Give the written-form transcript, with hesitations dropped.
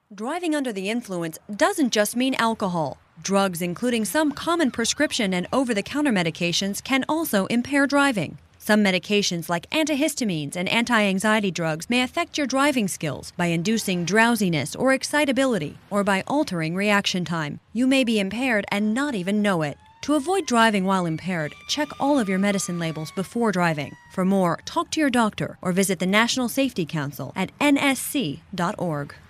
Driving under the influence doesn't just mean alcohol. Drugs, including some common prescription and over-the-counter medications, can also impair driving. Some medications like antihistamines and anti-anxiety drugs may affect your driving skills by inducing drowsiness or excitability, or by altering reaction time. You may be impaired and not even know it. To avoid driving while impaired, check all of your medicine labels before driving. For more, talk to your doctor or visit the National Safety Council at nsc.org.